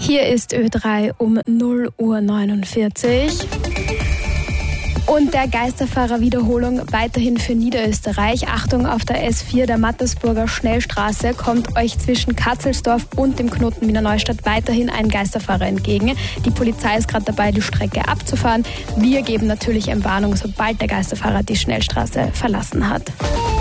Hier ist Ö3 um 0:49 Uhr. Und der Geisterfahrer-Wiederholung weiterhin für Niederösterreich. Achtung, auf der S4 der Mattersburger Schnellstraße kommt euch zwischen Katzelsdorf und dem Knoten Wiener Neustadt weiterhin ein Geisterfahrer entgegen. Die Polizei ist gerade dabei, die Strecke abzufahren. Wir geben natürlich Entwarnung, sobald der Geisterfahrer die Schnellstraße verlassen hat.